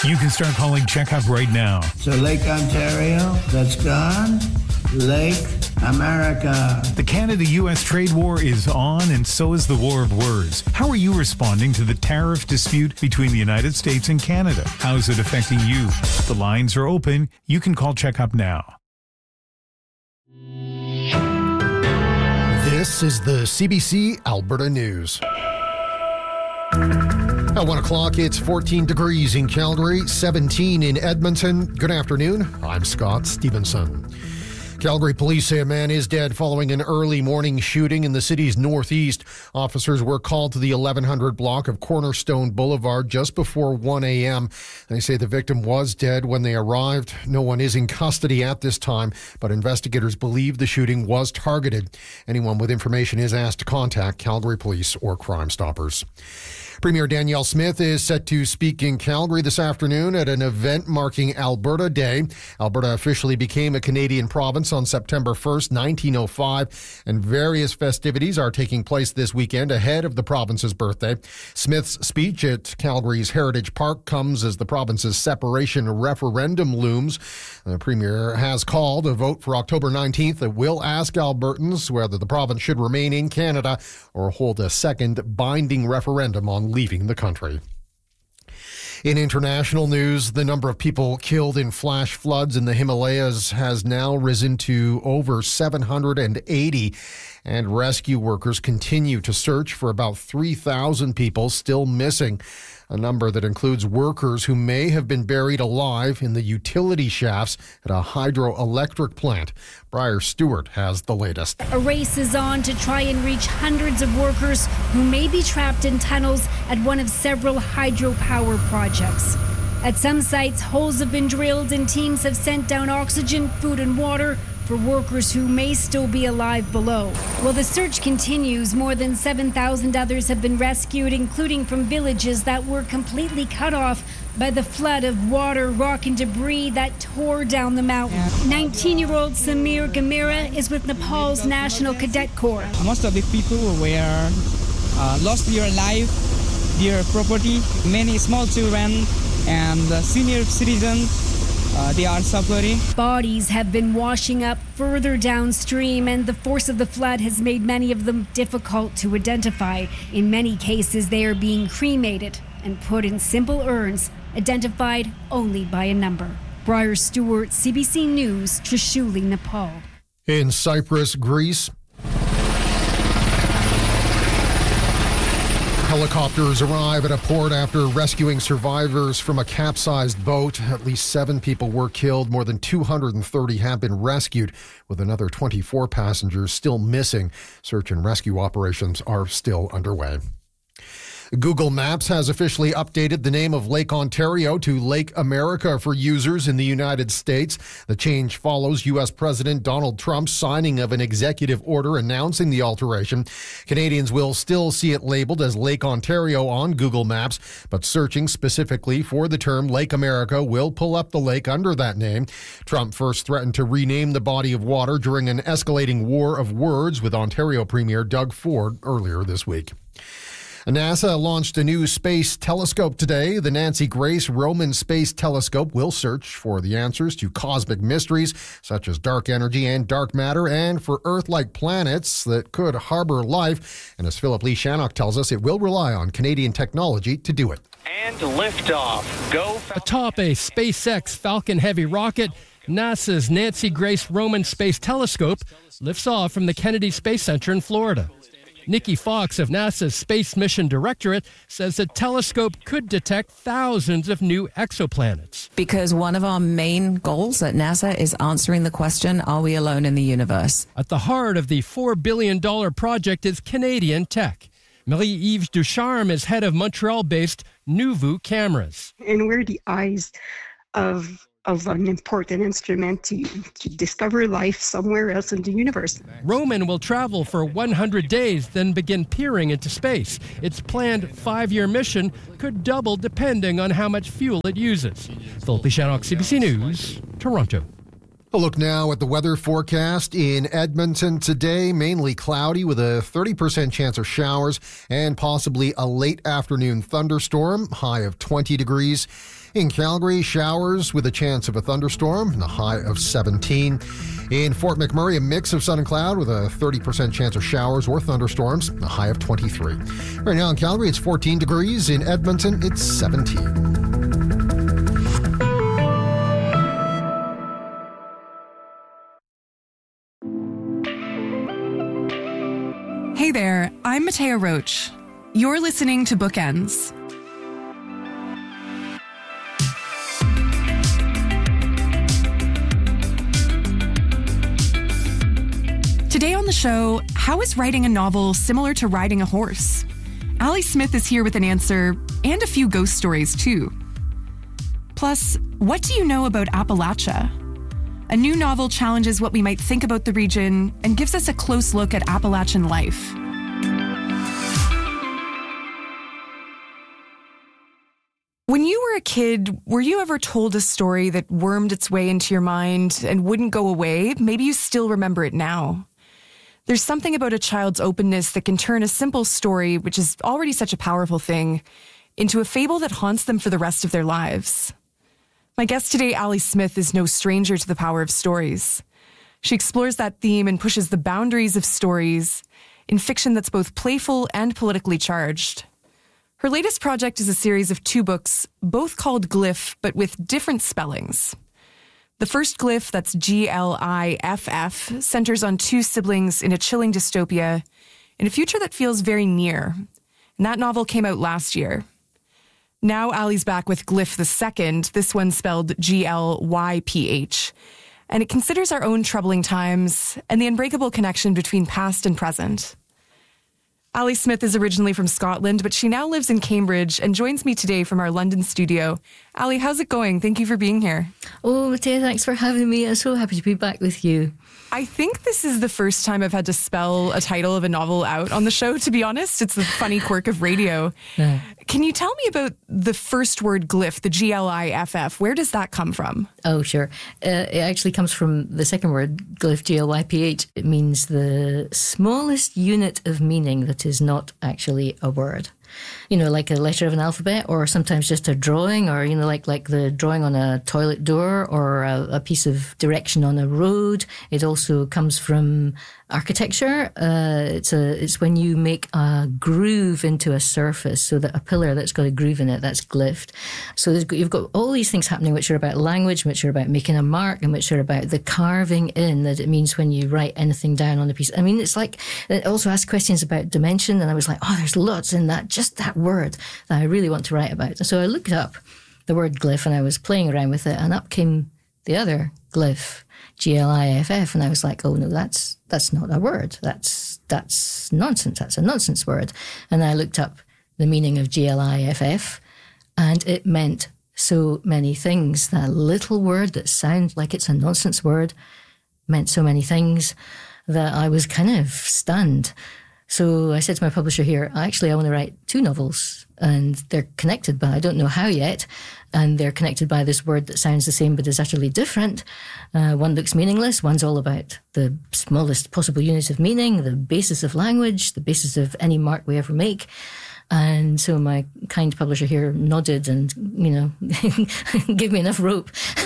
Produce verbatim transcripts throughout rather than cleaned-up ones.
You can start calling Checkup right now. So Lake Ontario, that's gone. Lake America. The Canada-U S trade war is on, and so is the war of words. How are you responding to the tariff dispute between the United States and Canada? How is it affecting you? The lines are open. You can call Checkup now. This is the C B C Alberta News. At one o'clock, it's fourteen degrees in Calgary, seventeen in Edmonton. Good afternoon. I'm Scott Stevenson. Calgary police say a man is dead following an early morning shooting in the city's northeast. Officers were called to the eleven hundred block of Cornerstone Boulevard just before one a.m. They say the victim was dead when they arrived. No one is in custody at this time, but investigators believe the shooting was targeted. Anyone with information is asked to contact Calgary Police or Crime Stoppers. Premier Danielle Smith is set to speak in Calgary this afternoon at an event marking Alberta Day. Alberta officially became a Canadian province on September first, nineteen oh five, and various festivities are taking place this weekend ahead of the province's birthday. Smith's speech at Calgary's Heritage Park comes as the province's separation referendum looms. The Premier has called a vote for October nineteenth that will ask Albertans whether the province should remain in Canada or hold a second binding referendum on leaving the country. In international news, the number of people killed in flash floods in the Himalayas has now risen to over seven hundred eighty, and rescue workers continue to search for about three thousand people still missing, a number that includes workers who may have been buried alive in the utility shafts at a hydroelectric plant. Briar Stewart has the latest. A race is on to try and reach hundreds of workers who may be trapped in tunnels at one of several hydropower projects. At some sites, holes have been drilled and teams have sent down oxygen, food and water for workers who may still be alive below. While the search continues, more than seven thousand others have been rescued, including from villages that were completely cut off by the flood of water, rock and debris that tore down the mountain. nineteen-year-old Samir Gamira is with Nepal's National Cadet Corps. Most of the people were uh, lost their life, their property. Many small children and senior citizens, uh, they are suffering. Bodies have been washing up further downstream, and the force of the flood has made many of them difficult to identify. In many cases, they are being cremated and put in simple urns, identified only by a number. Briar Stewart, C B C News, Trishuli, Nepal. In Cyprus, Greece, helicopters arrive at a port after rescuing survivors from a capsized boat. At least seven people were killed. More than two hundred thirty have been rescued, with another twenty-four passengers still missing. Search and rescue operations are still underway. Google Maps has officially updated the name of Lake Ontario to Lake America for users in the United States. The change follows U S President Donald Trump's signing of an executive order announcing the alteration. Canadians will still see it labeled as Lake Ontario on Google Maps, but searching specifically for the term Lake America will pull up the lake under that name. Trump first threatened to rename the body of water during an escalating war of words with Ontario Premier Doug Ford earlier this week. NASA launched a new space telescope today. The Nancy Grace Roman Space Telescope will search for the answers to cosmic mysteries such as dark energy and dark matter, and for Earth-like planets that could harbor life. And as Philip Lee Shannock tells us, it will rely on Canadian technology to do it. And liftoff. Go. Atop a SpaceX Falcon Heavy rocket, NASA's Nancy Grace Roman Space Telescope lifts off from the Kennedy Space Center in Florida. Nikki Fox of NASA's Space Mission Directorate says the telescope could detect thousands of new exoplanets. Because one of our main goals at NASA is answering the question, are we alone in the universe? At the heart of the four billion dollars project is Canadian tech. Marie-Yves Ducharme is head of Montreal-based Nuvu Cameras. And we're the eyes of of an important instrument to, to discover life somewhere else in the universe. Roman will travel for one hundred days, then begin peering into space. Its planned five-year mission could double depending on how much fuel it uses. Philip Shannock, C B C News, Toronto. A look now at the weather forecast in Edmonton today. Mainly cloudy with a thirty percent chance of showers and possibly a late afternoon thunderstorm, high of twenty degrees. In Calgary, showers with a chance of a thunderstorm, and a high of seventeen. In Fort McMurray, a mix of sun and cloud with a thirty percent chance of showers or thunderstorms, a high of twenty-three. Right now in Calgary, it's fourteen degrees. In Edmonton, it's seventeen. Hey there, I'm Matea Roach. You're listening to Bookends. Today on the show, how is writing a novel similar to riding a horse? Ali Smith is here with an answer, and a few ghost stories too. Plus, what do you know about Appalachia? A new novel challenges what we might think about the region and gives us a close look at Appalachian life. When you were a kid, were you ever told a story that wormed its way into your mind and wouldn't go away? Maybe you still remember it now. There's something about a child's openness that can turn a simple story, which is already such a powerful thing, into a fable that haunts them for the rest of their lives. My guest today, Ali Smith, is no stranger to the power of stories. She explores that theme and pushes the boundaries of stories in fiction that's both playful and politically charged. Her latest project is a series of two books, both called Glyph, but with different spellings. The first Glyph, that's G L I F F, centers on two siblings in a chilling dystopia in a future that feels very near. And that novel came out last year. Now Ali's back with Glyph the second, this one spelled G L Y P H. And it considers our own troubling times and the unbreakable connection between past and present. Ali Smith is originally from Scotland, but she now lives in Cambridge and joins me today from our London studio. Ali, how's it going? Thank you for being here. Oh, Matea, thanks for having me. I'm so happy to be back with you. I think this is the first time I've had to spell a title of a novel out on the show, to be honest. It's the funny quirk of radio. Yeah. Can you tell me about the first word Glyph, the G L I F F? Where does that come from? Oh, sure. Uh, it actually comes from the second word, Glyph, G L Y P H. It means the smallest unit of meaning that is not actually a word. You know, like a letter of an alphabet, or sometimes just a drawing, or, you know, like like the drawing on a toilet door, or a, a piece of direction on a road. It also comes from architecture. Uh, it's a it's when you make a groove into a surface, so that a pillar that's got a groove in it, that's glyphed. So there's, you've got all these things happening, which are about language, which are about making a mark, and which are about the carving in that it means when you write anything down on a piece. I mean, it's like, it also asks questions about dimension, and I was like, oh, there's lots in that, just that word that I really want to write about. So I looked up the word glyph, and I was playing around with it, and up came the other glyph, G L I F F, and I was like, oh no, that's that's not a word. That's that's nonsense. That's a nonsense word. And I looked up the meaning of G L I F F, and it meant so many things. That little word that sounds like it's a nonsense word meant so many things that I was kind of stunned. So I said to my publisher here, actually, I want to write two novels, and they're connected, but I don't know how yet. And they're connected by this word that sounds the same but is utterly different. Uh, one looks meaningless. One's all about the smallest possible unit of meaning, the basis of language, the basis of any mark we ever make. And so my kind publisher here nodded and, you know, gave me enough rope.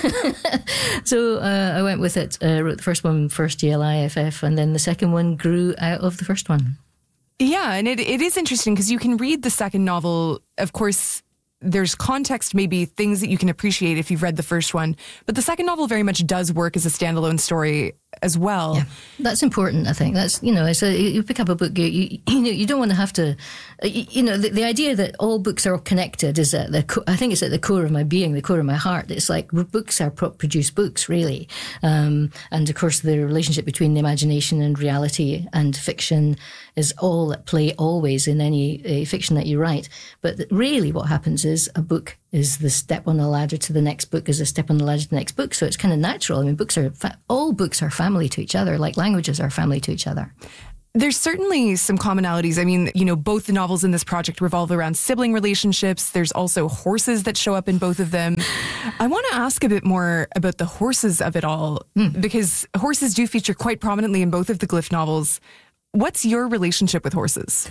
So uh, I went with it, uh, wrote the first one first, G L I F F, and then the second one grew out of the first one. Yeah, and it, it is interesting because you can read the second novel, of course. There's context, maybe things that you can appreciate if you've read the first one. But the second novel very much does work as a standalone story as well. Yeah, that's important, I think. That's, you know, so you pick up a book, you, you, you know, you don't want to have to, you know, the, the idea that all books are connected is at the, co- I think it's at the core of my being, the core of my heart. It's like books are prop produced books, really. Um, and of course, the relationship between the imagination and reality and fiction is all at play always in any uh, fiction that you write. But really what happens is a book is the step on the ladder to the next book, is a step on the ladder to the next book. So it's kind of natural. I mean, books are, fa- all books are family to each other, like languages are family to each other. There's certainly some commonalities. I mean, you know, both the novels in this project revolve around sibling relationships. There's also horses that show up in both of them. I want to ask a bit more about the horses of it all, mm. because horses do feature quite prominently in both of the Glyph novels. What's your relationship with horses?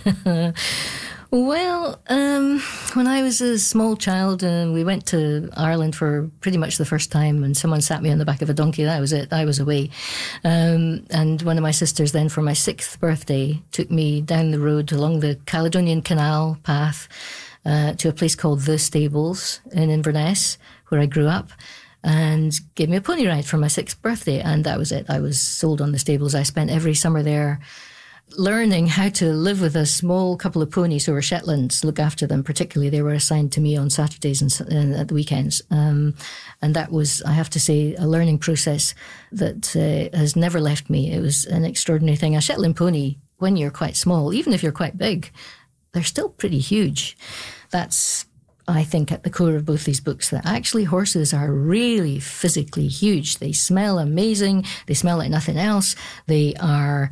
Well, um, when I was a small child and we went to Ireland for pretty much the first time, and someone sat me on the back of a donkey, that was it. I was away. Um, and one of my sisters then, for my sixth birthday, took me down the road along the Caledonian Canal path uh, to a place called The Stables in Inverness, where I grew up, and gave me a pony ride for my sixth birthday. And that was it. I was sold on The Stables. I spent every summer there learning how to live with a small couple of ponies who were Shetlands, look after them. Particularly, they were assigned to me on Saturdays and, and at the weekends. Um, and that was, I have to say, a learning process that uh, has never left me. It was an extraordinary thing. A Shetland pony, when you're quite small, even if you're quite big, they're still pretty huge. That's, I think, at the core of both these books, that actually horses are really physically huge. They smell amazing. They smell like nothing else. They are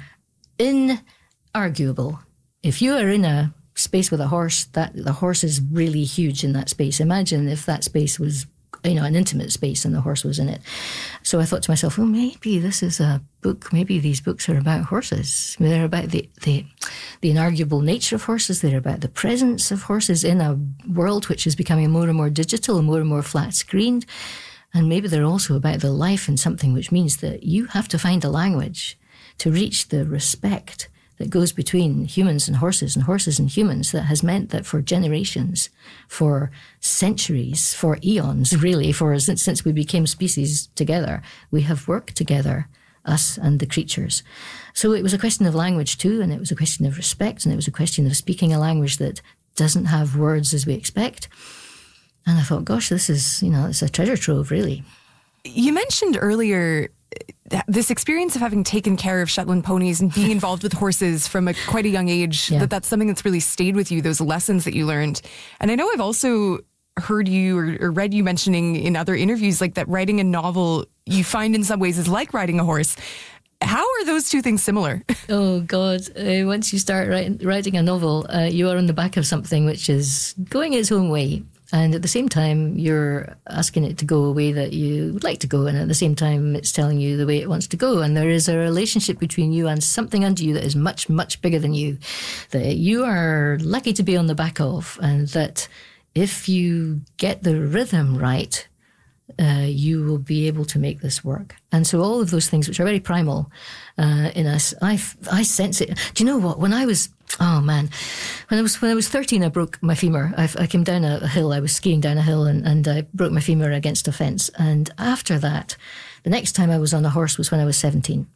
inarguable. If you are in a space with a horse, that the horse is really huge in that space. Imagine if that space was, you know, an intimate space and the horse was in it. So I thought to myself, well, maybe this is a book, maybe these books are about horses. They're about the, the, the inarguable nature of horses. They're about the presence of horses in a world which is becoming more and more digital and more and more flat-screened. And maybe they're also about the life in something which means that you have to find a language to reach the respect that goes between humans and horses and horses and humans, that has meant that for generations, for centuries, for eons, really, for since, since we became species together, we have worked together, us and the creatures. So it was a question of language too, and it was a question of respect, and it was a question of speaking a language that doesn't have words as we expect. And I thought, gosh, this is, you know, it's a treasure trove, really. You mentioned earlier this experience of having taken care of Shetland ponies and being involved with horses from a quite a young age, yeah. that that's something that's really stayed with you, those lessons that you learned. And I know I've also heard you or, or read you mentioning in other interviews, like that writing a novel, you find in some ways is like riding a horse. How are those two things similar? Oh, God. Uh, once you start writing, writing a novel, uh, you are on the back of something which is going its own way. And at the same time, you're asking it to go a way that you would like to go. And at the same time, it's telling you the way it wants to go. And there is a relationship between you and something under you that is much, much bigger than you, that you are lucky to be on the back of. And that if you get the rhythm right, uh, you will be able to make this work. And so all of those things, which are very primal uh, in us, I, I sense it. Do you know what? When I was... Oh man, when I was when I was thirteen, I broke my femur. I, I came down a, a hill. I was skiing down a hill, and, and I broke my femur against a fence. And after that, the next time I was on a horse was when I was seventeen,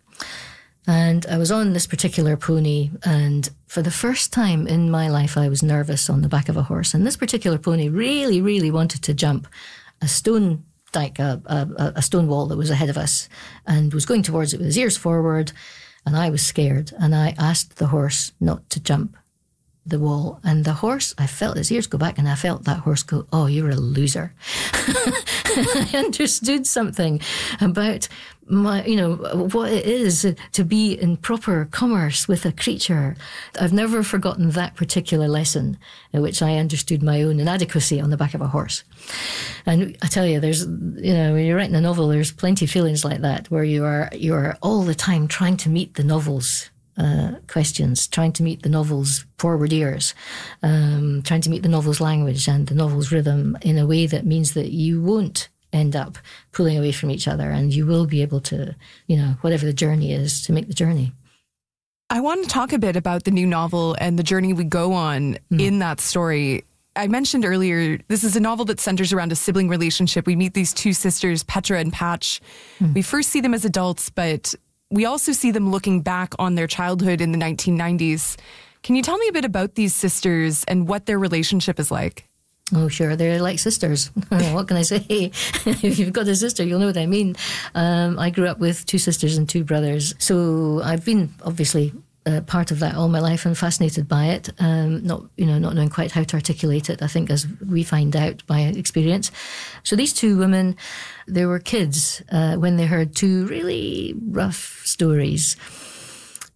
and I was on this particular pony. And for the first time in my life, I was nervous on the back of a horse. And this particular pony really, really wanted to jump a stone dike, a, a, a stone wall that was ahead of us, and was going towards it with his ears forward. And I was scared, and I asked the horse not to jump the wall. And the horse, I felt his ears go back, and I felt that horse go, oh, you're a loser. I understood something about my, you know, what it is to be in proper commerce with a creature. I've never forgotten that particular lesson in which I understood my own inadequacy on the back of a horse. And I tell you, there's, you know, when you're writing a novel, there's plenty of feelings like that, where you are, you are all the time trying to meet the novel's uh, questions, trying to meet the novel's forward ears, um, trying to meet the novel's language and the novel's rhythm in a way that means that you won't end up pulling away from each other, and you will be able to, you know, whatever the journey is, to make the journey. I want to talk a bit about the new novel and the journey we go on mm. in that story. I mentioned earlier, this is a novel that centers around a sibling relationship. We meet these two sisters, Petra and Patch. Mm. We first see them as adults, but we also see them looking back on their childhood in the nineteen nineties. Can you tell me a bit about these sisters and what their relationship is like? Oh, sure. They're like sisters. What can I say? If you've got a sister, you'll know what I mean. Um, I grew up with two sisters and two brothers. So I've been obviously uh, part of that all my life and fascinated by it. Um, not, you know, not knowing quite how to articulate it, I think, as we find out by experience. So these two women, they were kids uh, when they heard two really rough stories.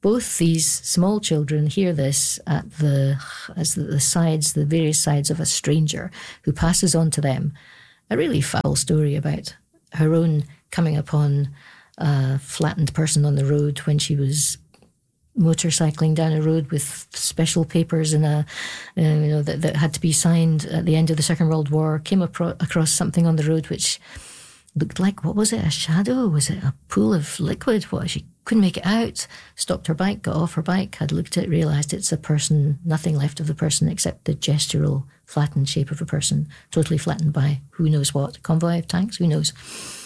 both these small children hear this at the as the, the sides, the various sides of a stranger who passes on to them a really foul story about her own coming upon a flattened person on the road when she was motorcycling down a road with special papers in a, uh, you know, that, that had to be signed at the end of the Second World War, came apro- across something on the road which looked like, what was it, a shadow? Was it a pool of liquid? What? She couldn't make it out, stopped her bike, got off her bike, had looked at it, realised it's a person, nothing left of the person except the gestural flattened shape of a person, totally flattened by who knows what, a convoy of tanks, who knows.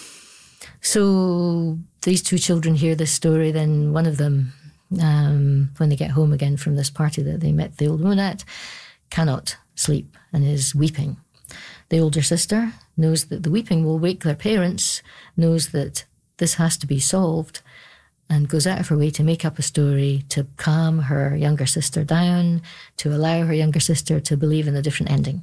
So these two children hear this story, then one of them, Um, when they get home again from this party that they met the old woman at, cannot sleep and is weeping. The older sister knows that the weeping will wake their parents, knows that this has to be solved, and goes out of her way to make up a story to calm her younger sister down, to allow her younger sister to believe in a different ending.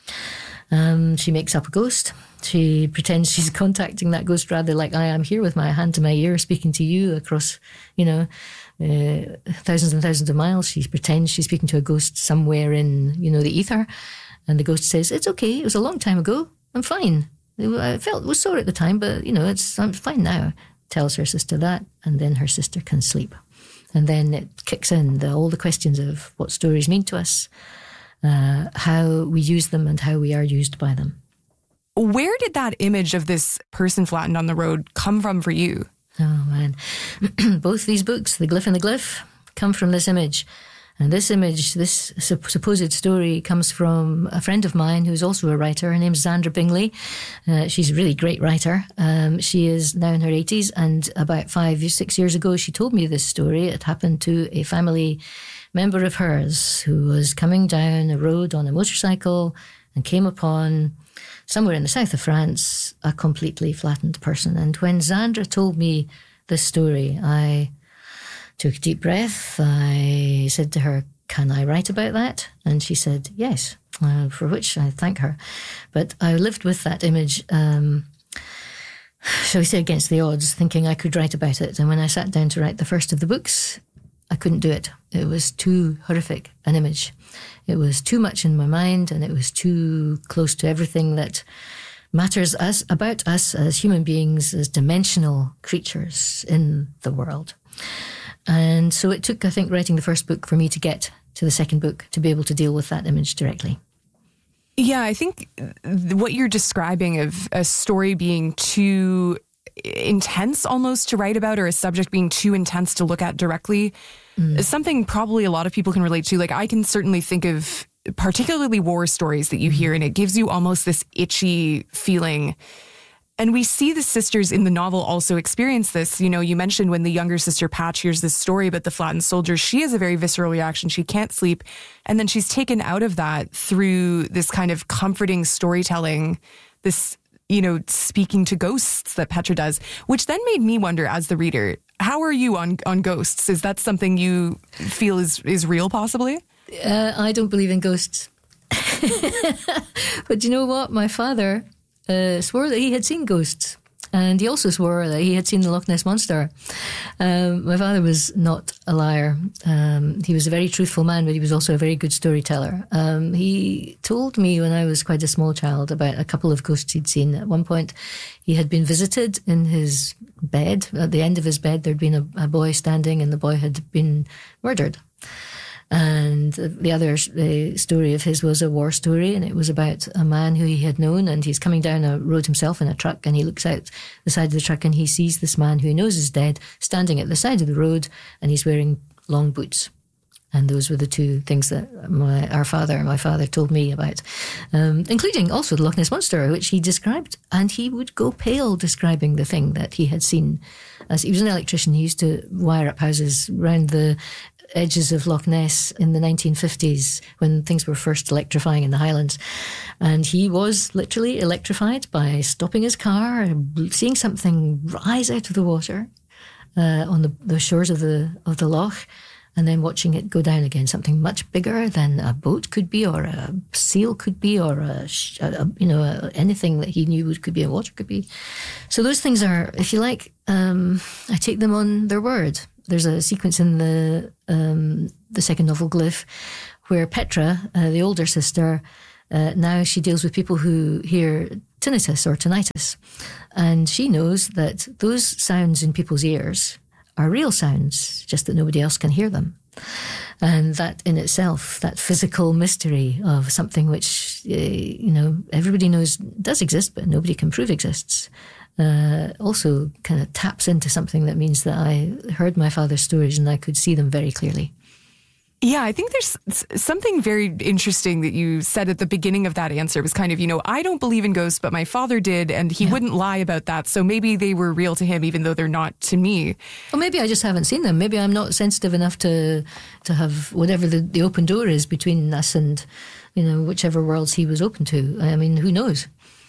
Um, she makes up a ghost. She pretends she's contacting that ghost rather like I am here with my hand to my ear speaking to you across, you know, uh, thousands and thousands of miles. She pretends she's speaking to a ghost somewhere in, you know, the ether. And the ghost says, it's okay, it was a long time ago, I'm fine. I felt, was sore at the time, but, you know, it's I'm fine now. Tells her sister that, and then her sister can sleep. And then it kicks in the, all the questions of what stories mean to us, Uh, how we use them and how we are used by them. Where did that image of this person flattened on the road come from for you? Oh, man. Both these books, The Glyph and the Glyph, come from this image. And this image, this supposed story, comes from a friend of mine who's also a writer. Her name's Zandra Bingley. Uh, she's a really great writer. Um, she is now in her eighties, and about five, six years ago, she told me this story. It happened to a family member of hers who was coming down a road on a motorcycle and came upon, somewhere in the south of France, a completely flattened person. And when Zandra told me this story, I took a deep breath. I said to her, can I write about that? And she said, yes, uh, for which I thank her. But I lived with that image, um, shall we say, against the odds, thinking I could write about it. And when I sat down to write the first of the books, I couldn't do it. It was too horrific an image. It was too much in my mind, and it was too close to everything that matters us about us as human beings, as dimensional creatures in the world. And so it took, I think, writing the first book for me to get to the second book to be able to deal with that image directly. Yeah, I think what you're describing of a story being too intense almost to write about, or a subject being too intense to look at directly, mm. is something probably a lot of people can relate to. Like, I can certainly think of particularly war stories that you hear, and it gives you almost this itchy feeling. And we see the sisters in the novel also experience this. You know, you mentioned when the younger sister Patch hears this story about the flattened soldier, she has a very visceral reaction. She can't sleep. And then she's taken out of that through this kind of comforting storytelling, this, you know, speaking to ghosts that Petra does, which then made me wonder as the reader, how are you on, on ghosts? Is that something you feel is, is real possibly? Uh, I don't believe in ghosts. But you know what? My father uh, swore that he had seen ghosts. And he also swore that he had seen the Loch Ness Monster. Um, my father was not a liar. Um, he was a very truthful man, but he was also a very good storyteller. Um, he told me when I was quite a small child about a couple of ghosts he'd seen. At one point, he had been visited in his bed. At the end of his bed, there'd been a, a boy standing, and the boy had been murdered. And the other the story of his was a war story, and it was about a man who he had known, and he's coming down a road himself in a truck, and he looks out the side of the truck and he sees this man who he knows is dead standing at the side of the road, and he's wearing long boots. And those were the two things that my our father, my father told me about, um, including also the Loch Ness Monster, which he described, and he would go pale describing the thing that he had seen. As he was an electrician, he used to wire up houses around the edges of Loch Ness in the nineteen fifties when things were first electrifying in the Highlands. And he was literally electrified by stopping his car, seeing something rise out of the water uh, on the, the shores of the of the loch, and then watching it go down again, something much bigger than a boat could be, or a seal could be, or a, a you know a, anything that he knew could be in water could be. So those things are, if you like, um, I take them on their word. There's a sequence in the um, the second novel, Glyph, where Petra, uh, the older sister, uh, now she deals with people who hear tinnitus or tinnitus. And she knows that those sounds in people's ears are real sounds, just that nobody else can hear them. And that in itself, that physical mystery of something which, uh, you know, everybody knows does exist, but nobody can prove exists, uh, also kind of taps into something that means that I heard my father's stories and I could see them very clearly. Yeah, I think there's something very interesting that you said at the beginning of that answer. It was kind of, you know, I don't believe in ghosts, but my father did, and he yeah. wouldn't lie about that. So maybe they were real to him, even though they're not to me. Well, maybe I just haven't seen them. Maybe I'm not sensitive enough to to have whatever the, the open door is between us and, you know, whichever worlds he was open to. I mean, who knows?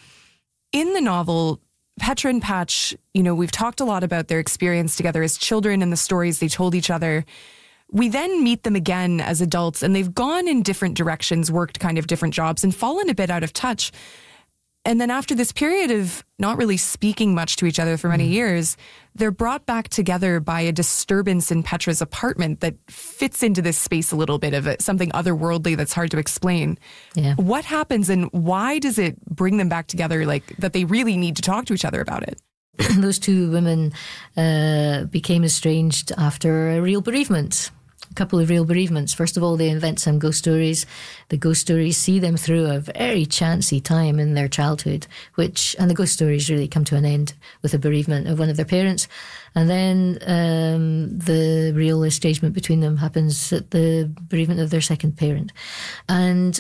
In the novel, Petra and Patch, you know, we've talked a lot about their experience together as children and the stories they told each other. We then meet them again as adults, and they've gone in different directions, worked kind of different jobs, and fallen a bit out of touch. And then after this period of not really speaking much to each other for many mm. years, they're brought back together by a disturbance in Petra's apartment that fits into this space a little bit of it, something otherworldly that's hard to explain. Yeah. What happens, and why does it bring them back together, like that they really need to talk to each other about it? Those two women uh, became estranged after a real bereavement. A couple of real bereavements. First of all, they invent some ghost stories. The ghost stories see them through a very chancy time in their childhood, which, and the ghost stories really come to an end with the bereavement of one of their parents. And then um, the real estrangement between them happens at the bereavement of their second parent. And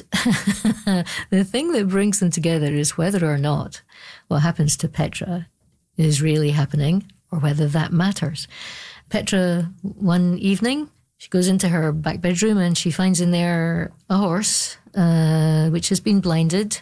the thing that brings them together is whether or not what happens to Petra is really happening or whether that matters. Petra, one evening, she goes into her back bedroom and she finds in there a horse, uh, which has been blinded,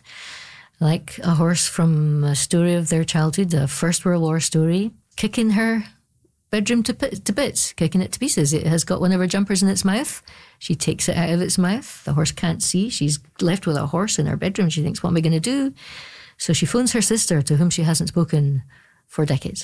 like a horse from a story of their childhood, a First World War story, kicking her bedroom to, to bits, kicking it to pieces. It has got one of her jumpers in its mouth. She takes it out of its mouth. The horse can't see. She's left with a horse in her bedroom. She thinks, what am I going to do? So she phones her sister, to whom she hasn't spoken for decades.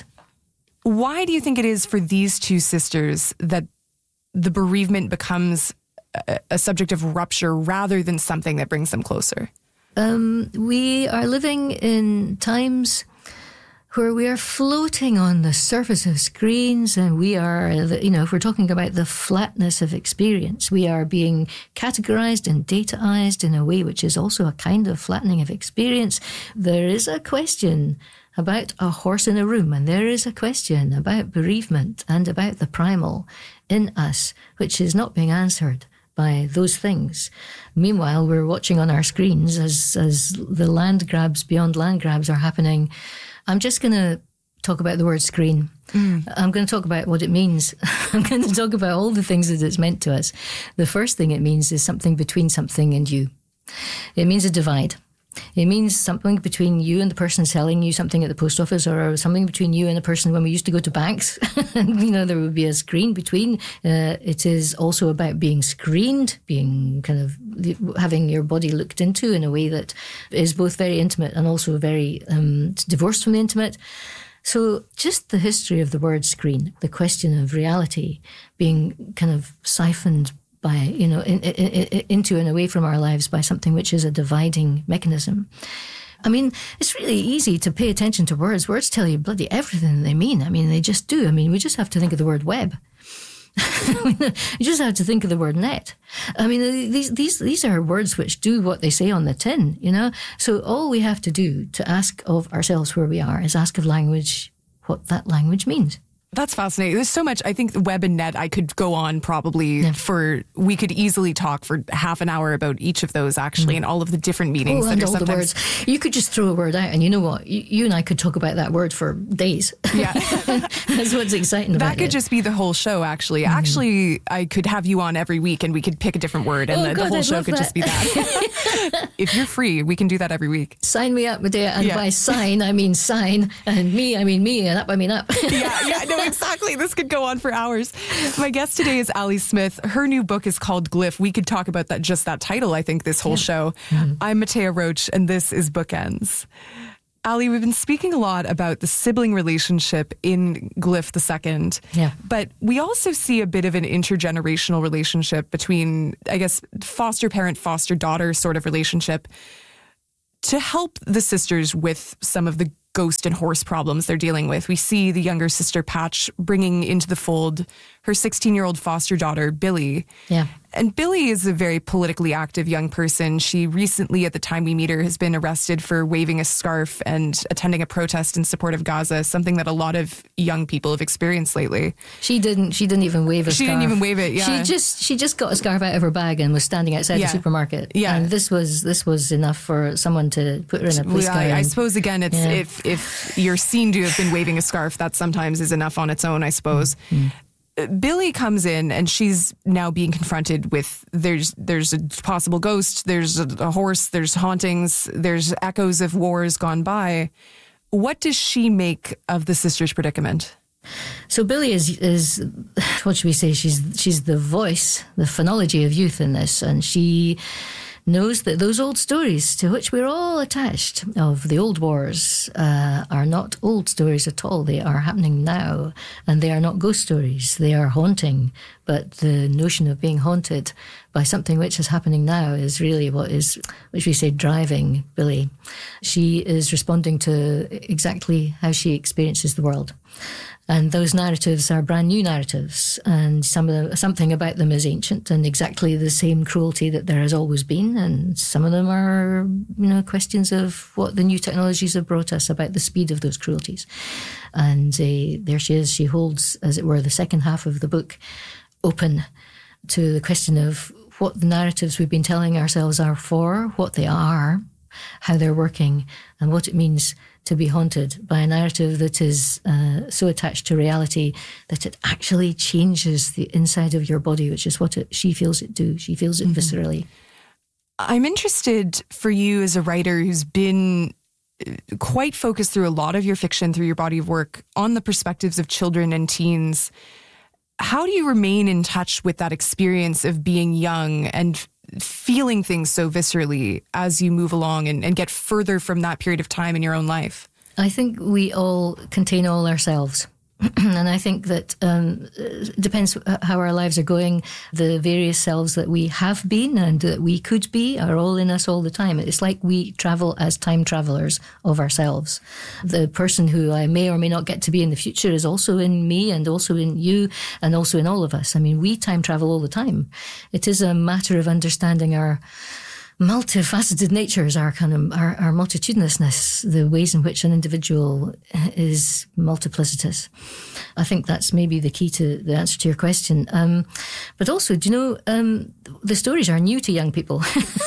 Why do you think it is for these two sisters that the bereavement becomes a, a subject of rupture rather than something that brings them closer? Um, we are living in times where we are floating on the surface of screens, and we are, you know, if we're talking about the flatness of experience, we are being categorized and dataized in a way which is also a kind of flattening of experience. There is a question about a horse in a room, and there is a question about bereavement and about the primal in us, which is not being answered by those things. Meanwhile, we're watching on our screens as as the land grabs beyond land grabs are happening. I'm just going to talk about the word screen. Mm. I'm going to talk about what it means. I'm going to talk about all the things that it's meant to us. The first thing it means is something between something and you. It means a divide. It means something between you and the person selling you something at the post office, or something between you and a person when we used to go to banks. And, you know, there would be a screen between. Uh, it is also about being screened, being kind of having your body looked into in a way that is both very intimate and also very um, divorced from the intimate. So just the history of the word screen, the question of reality being kind of siphoned by, you know, in, in, in, into and away from our lives by something which is a dividing mechanism. I mean, it's really easy to pay attention to words. Words tell you bloody everything they mean. I mean, they just do. I mean, we just have to think of the word web. You just have to think of the word net. I mean, these these these are words which do what they say on the tin, you know? So all we have to do to ask of ourselves where we are is ask of language what that language means. That's fascinating. There's so much. I think the web and net, I could go on probably yeah. for, we could easily talk for half an hour about each of those actually mm. and all of the different meanings. Oh, that and are all sometimes... the words. You could just throw a word out and you know what? You, you and I could talk about that word for days. Yeah. That's what's exciting about it. That could it. just be the whole show actually. Mm. Actually, I could have you on every week and we could pick a different word and oh, the, God, the whole I'd show could that. just be that. If you're free, we can do that every week. Sign me up, Medea. And yeah. by sign, I mean sign. And me, I mean me. And up, I mean up. yeah, yeah, no, exactly. This could go on for hours. My guest today is Ali Smith. Her new book is called Glyph. We could talk about that, just that title, I think, this whole yeah. show. Mm-hmm. I'm Matea Roach, and this is Bookends. Ali, we've been speaking a lot about the sibling relationship in Glyph the Second. Yeah. But we also see a bit of an intergenerational relationship between, I guess, foster parent, foster daughter sort of relationship to help the sisters with some of the ghost and horse problems they're dealing with. We see the younger sister, Patch, bringing into the fold her sixteen-year-old foster daughter, Billy. Yeah. And Billy is a very politically active young person. She recently, at the time we meet her, has been arrested for waving a scarf and attending a protest in support of Gaza, something that a lot of young people have experienced lately. She didn't. She didn't even wave a she scarf. She didn't even wave it. Yeah. She just. She just got a scarf out of her bag and was standing outside yeah. the supermarket. Yeah. And this was this was enough for someone to put her in a police well, car. I, I and, suppose again, it's yeah. if if you're seen to have been waving a scarf, that sometimes is enough on its own, I suppose. Mm-hmm. Billy comes in and she's now being confronted with there's there's a possible ghost, there's a, a horse, there's hauntings, there's echoes of wars gone by. What does she make of the sisters' predicament? So Billy is is what should we say? She's she's the voice, the phonology of youth in this, and she knows that those old stories to which we're all attached of the old wars uh, are not old stories at all. They are happening now, and they are not ghost stories. They are haunting, but the notion of being haunted by something which is happening now is really what is, which we say, driving Billy. She is responding to exactly how she experiences the world. And those narratives are brand new narratives, and some of them, something about them is ancient and exactly the same cruelty that there has always been. And some of them are, you know, questions of what the new technologies have brought us about the speed of those cruelties. And uh, there she is. She holds, as it were, the second half of the book open to the question of what the narratives we've been telling ourselves are for, what they are, how they're working, and what it means to be haunted by a narrative that is uh, so attached to reality that it actually changes the inside of your body, which is what it, she feels it do. She feels it mm-hmm. viscerally. I'm interested for you as a writer who's been quite focused through a lot of your fiction, through your body of work, on the perspectives of children and teens. How do you remain in touch with that experience of being young and feeling things so viscerally as you move along and, and get further from that period of time in your own life? I think we all contain all ourselves. And I think that um, it depends how our lives are going. The various selves that we have been and that we could be are all in us all the time. It's like we travel as time travelers of ourselves. The person who I may or may not get to be in the future is also in me and also in you and also in all of us. I mean, we time travel all the time. It is a matter of understanding our multifaceted natures, our kind of our, our multitudinousness, the ways in which an individual is multiplicitous. I think that's maybe the key to the answer to your question. Um, but also, do you know, um, the stories are new to young people,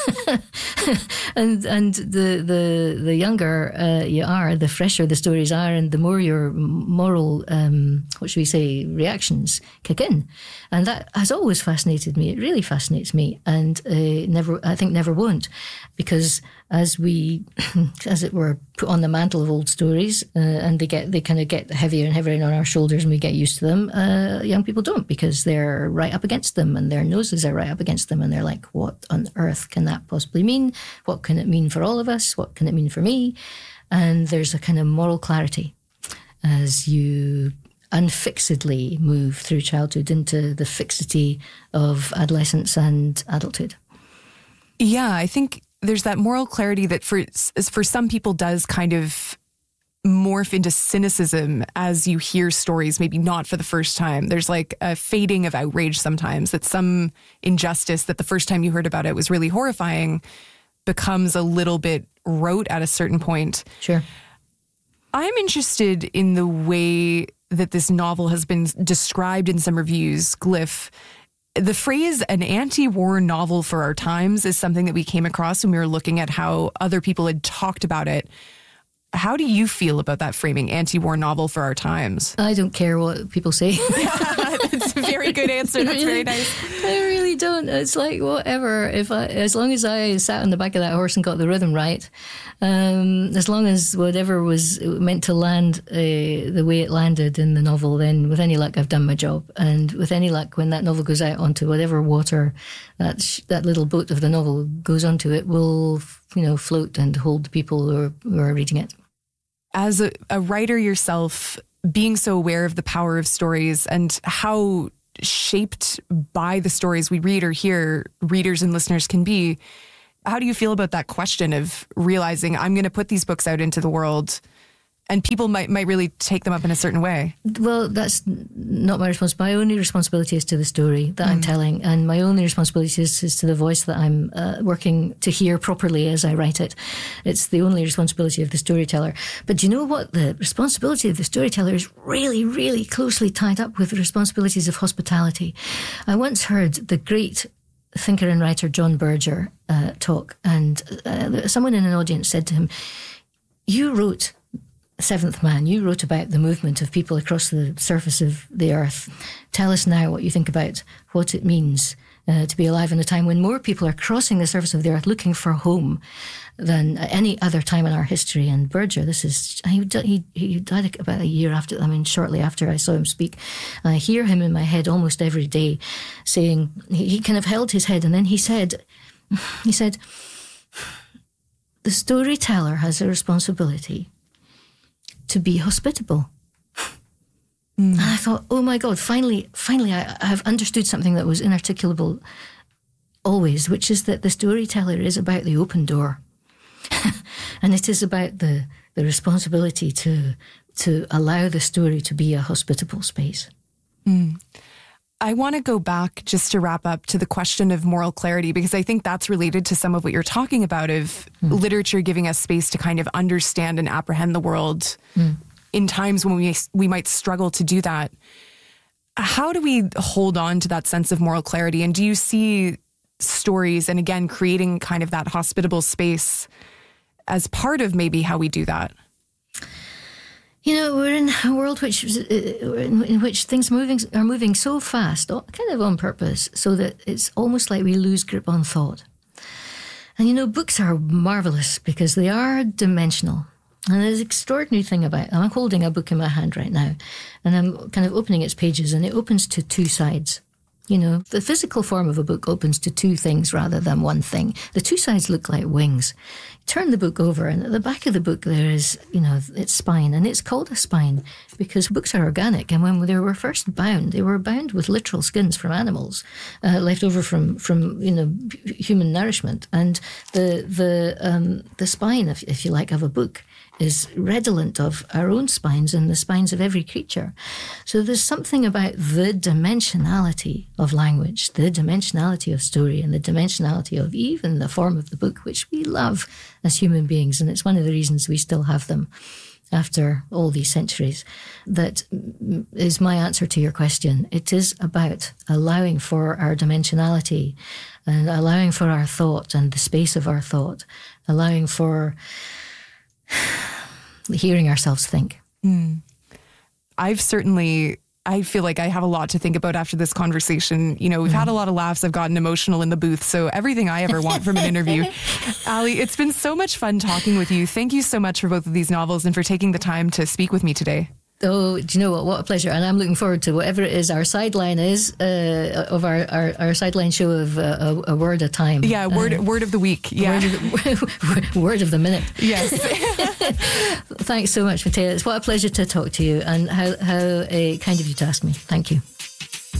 and and the the the younger uh, you are, the fresher the stories are, and the more your moral, um, what should we say, reactions kick in, and that has always fascinated me. It really fascinates me, and uh, never, I think, never won't, because as we, as it were, put on the mantle of old stories, uh, and they get they kind of get heavier and heavier on our shoulders, and we get used to them. Uh, young people don't, because they're right up against them, and their noses are right up against them, and they're like, "What on earth can that possibly mean? What can it mean for all of us? What can it mean for me?" And there's a kind of moral clarity as you unfixedly move through childhood into the fixity of adolescence and adulthood. Yeah, I think there's that moral clarity that for for some people does kind of morph into cynicism as you hear stories, maybe not for the first time. There's like a fading of outrage sometimes, that some injustice that the first time you heard about it was really horrifying becomes a little bit rote at a certain point. Sure. I'm interested in the way that this novel has been described in some reviews, Glyph. The phrase "an anti-war novel for our times" is something that we came across when we were looking at how other people had talked about it. How do you feel about that framing, anti-war novel for our times? I don't care what people say. It's a very good answer. That's really, very nice. I really don't. It's like whatever. If I, as long as I sat on the back of that horse and got the rhythm right, um, as long as whatever was meant to land uh, the way it landed in the novel, then with any luck, I've done my job. And with any luck, when that novel goes out onto whatever water that sh- that little boat of the novel goes onto, it will, you know, float and hold people who are, who are reading it. As a, a writer yourself, being so aware of the power of stories and how shaped by the stories we read or hear readers and listeners can be, how do you feel about that question of realizing I'm going to put these books out into the world and people might might really take them up in a certain way? Well, that's not my responsibility. My only responsibility is to the story that mm. I'm telling, and my only responsibility is, is to the voice that I'm uh, working to hear properly as I write it. It's the only responsibility of the storyteller. But do you know what? The responsibility of the storyteller is really, really closely tied up with the responsibilities of hospitality. I once heard the great thinker and writer John Berger uh, talk, and uh, someone in an audience said to him, "You wrote Seventh Man, you wrote about the movement of people across the surface of the earth. Tell us now what you think about what it means uh, to be alive in a time when more people are crossing the surface of the earth looking for home than any other time in our history." And Berger, this is, he, he, he died about a year after, I mean, shortly after I saw him speak. And I hear him in my head almost every day saying, he, he kind of held his head and then he said, he said, "The storyteller has a responsibility to be hospitable." Mm. And I thought, oh my God, finally, finally I, I have understood something that was inarticulable always, which is that the storyteller is about the open door. And it is about the, the responsibility to, to allow the story to be a hospitable space. Mm. I want to go back just to wrap up to the question of moral clarity, because I think that's related to some of what you're talking about of mm. literature giving us space to kind of understand and apprehend the world mm. in times when we we might struggle to do that. How do we hold on to that sense of moral clarity? And do you see stories and, again, creating kind of that hospitable space as part of maybe how we do that? You know, we're in a world which, in which things moving are moving so fast, kind of on purpose, so that it's almost like we lose grip on thought. And, you know, books are marvelous because they are dimensional. And there's an extraordinary thing about them. I'm holding a book in my hand right now, and I'm kind of opening its pages, and it opens to two sides. You know, the physical form of a book opens to two things rather than one thing. The two sides look like wings. You turn the book over, and at the back of the book there is, you know, its spine, and it's called a spine because books are organic. And when they were first bound, they were bound with literal skins from animals uh, left over from, from you know, human nourishment. And the the um, the spine, if, if you like, of a book is redolent of our own spines and the spines of every creature. So there's something about the dimensionality of language, the dimensionality of story, and the dimensionality of even the form of the book, which we love as human beings. And it's one of the reasons we still have them after all these centuries. That is my answer to your question. It is about allowing for our dimensionality and allowing for our thought and the space of our thought, allowing for hearing ourselves think. Mm. I've certainly, I feel like I have a lot to think about after this conversation. You know, we've mm. had a lot of laughs. I've gotten emotional in the booth. So everything I ever want from an interview. Ali, it's been so much fun talking with you. Thank you so much for both of these novels and for taking the time to speak with me today. Oh, do you know what? What a pleasure. And I'm looking forward to whatever it is our sideline is uh, of our, our, our sideline show of uh, a, a word a time. Yeah, word uh, word of the week. Yeah. Word of the, word of the minute. Yes. Thanks so much, Matea. It's what a pleasure to talk to you, and how, how uh, kind of you to ask me. Thank you.